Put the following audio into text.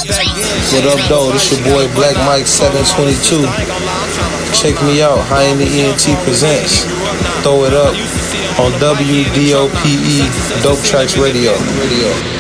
What up, though? This your boy Black Mike 722. Check me out. High in the ENT presents. Throw it up on WDOPE Dope Tracks Radio.